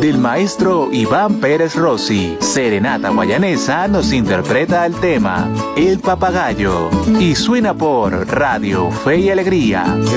del maestro Iván Pérez Rossi. Serenata Guayanesa nos interpreta el tema El Papagayo y suena por Radio Fe y Alegría.